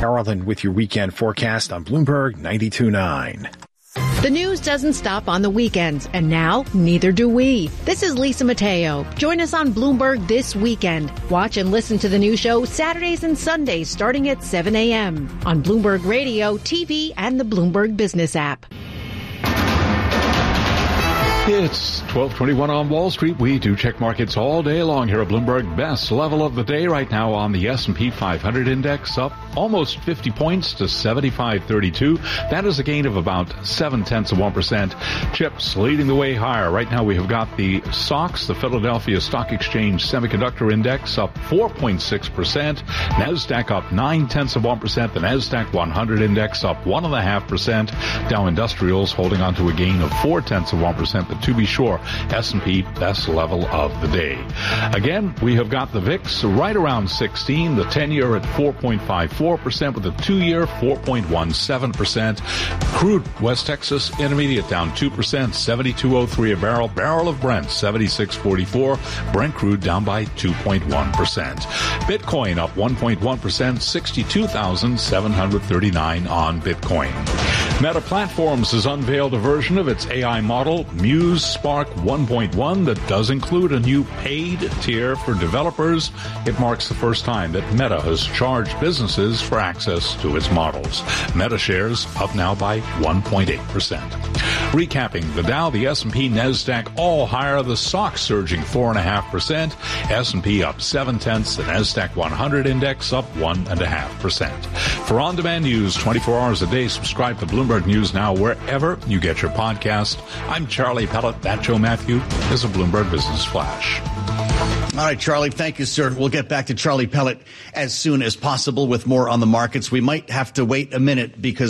Carlin with your weekend forecast on Bloomberg 92.9. The news doesn't stop on the weekends, and now neither do we. This is Lisa Mateo. Join us on Bloomberg this weekend. Watch and listen to the new show Saturdays and Sundays starting at 7 a.m. on Bloomberg Radio, TV, and the Bloomberg Business app. It's 12:21 on Wall Street. We do check markets all day long here at Bloomberg. Best level of the day right now on the S&P 500 index, up almost 50 points to 75.32. That is a gain of about 0.7%. Chips leading the way higher. Right now we have got the SOX, the Philadelphia Stock Exchange Semiconductor Index, up 4.6%. NASDAQ up 0.9%. The NASDAQ 100 Index up 1.5%. Dow Industrials holding on to a gain of 0.4%. But to be sure, S&P best level of the day. Again, we have got the VIX right around 16, the 10-year at 4.54%, with the 2-year 4.17%. Crude West Texas Intermediate down 2%, 72.03 a barrel. Barrel of Brent 76.44. Brent crude down by 2.1%. Bitcoin up 1.1%, 62,739 on Bitcoin. Meta Platforms has unveiled a version of its AI model, Muse Spark 1.1, that does include a new paid tier for developers. It marks the first time that Meta has charged businesses for access to its models. Meta shares up now by 1.8%. Recapping the Dow, the S&P, NASDAQ all higher, the SOX surging 4.5%, S&P up 0.7, the NASDAQ 100 index up 1.5%. For on-demand news 24 hours a day, subscribe to Bloomberg News Now wherever you get your podcast. I'm Charlie Pellet. That Joe Matthew is a Bloomberg Business Flash. All right, Charlie, thank you, sir. We'll get back to Charlie Pellet as soon as possible with more on the markets. We might have to wait a minute because